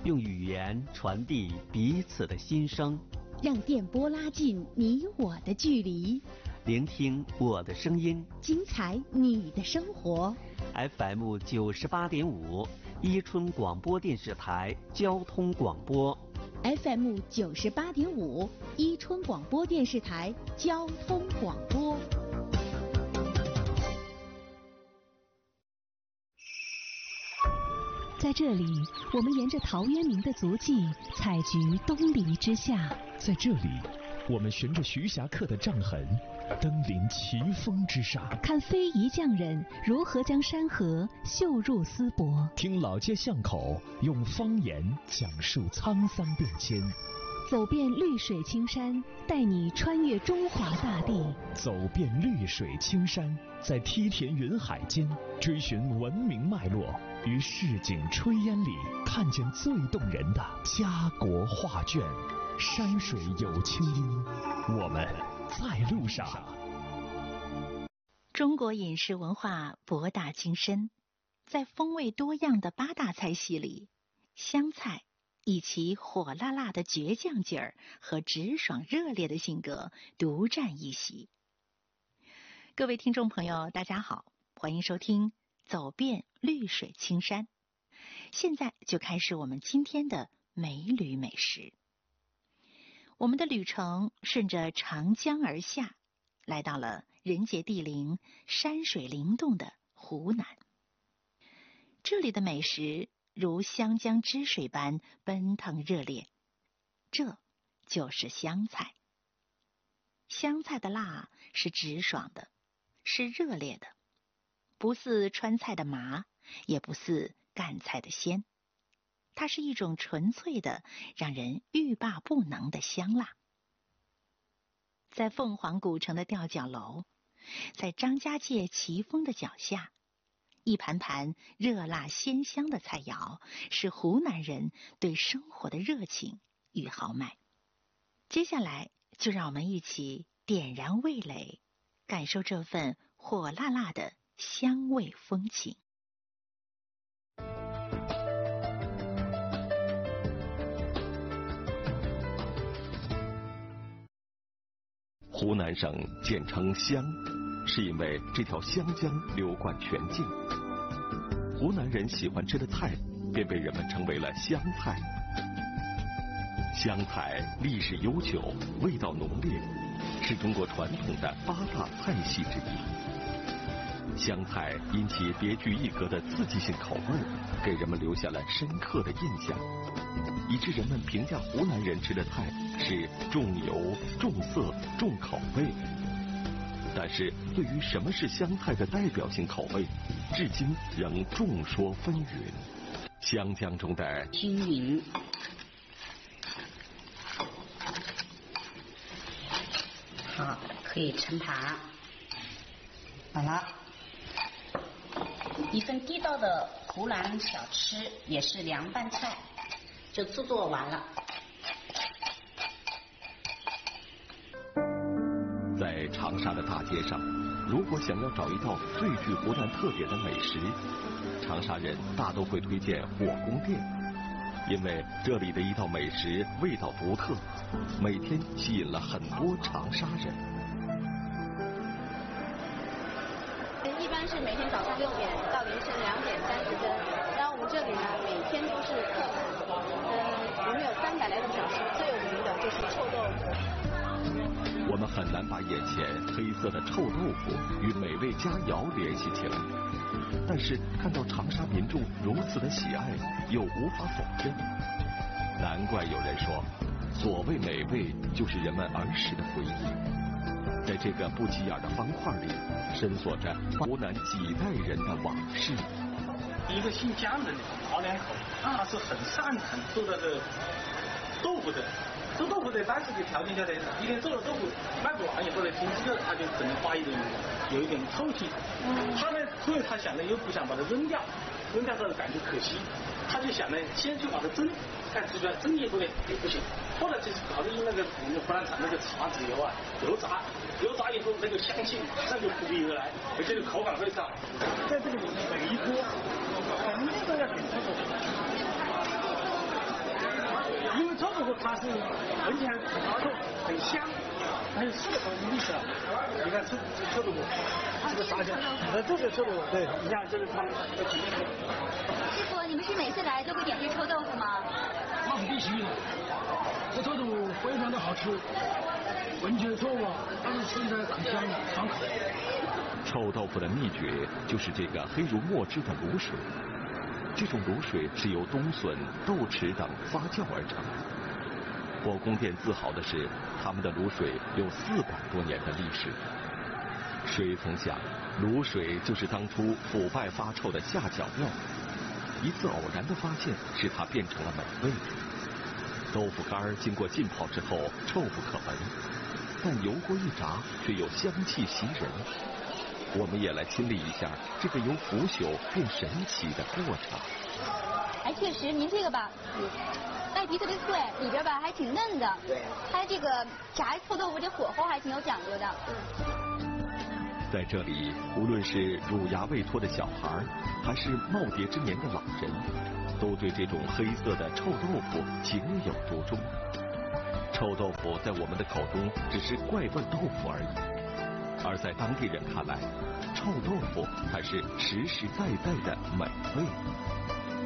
用语言传递彼此的心声， 让电波拉近你我的距离， 聆听我的声音， 精彩你的生活。 FM 98.5，伊春广播电视台交通广播。 FM 98.5，伊春广播电视台交通广播。 在这里，我们沿着陶渊明的足迹，采菊东篱之下。 在这里，我们循着徐霞客的杖痕，登临奇峰之上， 看非遗匠人如何将山河绣入丝帛， 听老街巷口用方言讲述沧桑变迁， 走遍绿水青山，带你穿越中华大地。 走遍绿水青山，在梯田云海间追寻文明脉络，于市井炊烟里看见最动人的家国画卷。山水有清音，我们在路上。 中国饮食文化博大精深，在风味多样的8大菜系里，湘菜以其火辣辣的倔强劲儿和直爽热烈的性格独占一席。各位听众朋友，大家好，欢迎收听走遍绿水青山。现在就开始我们今天的美旅美食。我们的旅程顺着长江而下，来到了人杰地灵、山水灵动的湖南。这里的美食如湘江之水般奔腾热烈，这就是湘菜。湘菜的辣是直爽的，是热烈的，不似川菜的麻，也不似赣菜的鲜。它是一种纯粹的、让人欲罢不能的香辣。在凤凰古城的吊脚楼，在张家界奇峰的脚下，一盘盘热辣鲜香的菜肴，是湖南人对生活的热情与豪迈。接下来，就让我们一起点燃味蕾，感受这份火辣辣的香味风情。 湖南省简称湘，是因为这条湘江流贯全境。湖南人喜欢吃的菜，便被人们称为了湘菜。湘菜历史悠久，味道浓烈，是中国传统的8大菜系之一。湘菜因其别具一格的刺激性口味，给人们留下了深刻的印象，以致人们评价湖南人吃的菜是重油、重色、重口味。但是对于什么是湘菜的代表性口味，至今仍众说纷纭。湘江中的均匀，好，可以盛盘。好了，一份地道的湖南小吃，也是凉拌菜，就制作完了。 在长沙的大街上，如果想要找一道最具湖南特点的美食，长沙人大都会推荐火宫殿，因为这里的一道美食味道独特，每天吸引了很多长沙人。 一般是每天早上6点到凌晨2点30分，然后我们这里呢每天都是客满，我们有300来种小吃，最有名的就是臭豆腐。 我们很难把眼前黑色的臭豆腐与美味佳肴联系起来，但是看到长沙民众如此的喜爱，又无法否认。难怪有人说，所谓美味就是人们儿时的回忆。在这个不起眼的方块里，深锁着湖南几代人的往事。 一个姓姜人老两口，他是很擅长做那个豆腐的。做豆腐的当时的条件下呢，一天做了豆腐卖不完以后呢，经济他就可能有一点臭气。他呢，所以他想呢又不想把它扔掉之后感觉可惜，他就想呢先去把它蒸，看吃出来蒸以后呢也不行，后来就是考虑用那个我们湖南产那个茶籽油啊，油炸以后那个香气马上就扑鼻而来，而且口感非常好。在这个里面每一锅肯定都要点出手。 它是闻起来很滑动，很香，还有四个头的意思。你看臭豆腐，这个啥酱？这个臭豆腐，对，你看这是他们的体验。 师傅，你们是每次来都会点这臭豆腐吗？ 那是必须的，这臭豆腐非常的好吃，闻起来臭啊，但是吃起来很香爽口。 臭豆腐的秘诀就是这个黑如墨汁的卤水。这种卤水是由冬笋、豆豉等发酵而成。火宫殿自豪的是，他们的卤水有400多年的历史。谁曾想，卤水就是当初腐败发臭的下脚料。一次偶然的发现，使它变成了美味。豆腐干经过浸泡之后，臭不可闻，但油锅一炸，却又香气袭人。我们也来亲历一下这个由腐朽变神奇的过程。 哎，确实，您这个吧，外皮特别脆，里边吧还挺嫩的。对。它这个炸臭豆腐这火候还挺有讲究的。 在这里，无论是乳牙未脱的小孩，还是耄耋之年的老人，都对这种黑色的臭豆腐情有独钟。臭豆腐在我们的口中只是怪味豆腐而已。而在当地人看来，臭豆腐才是实实在在的美味。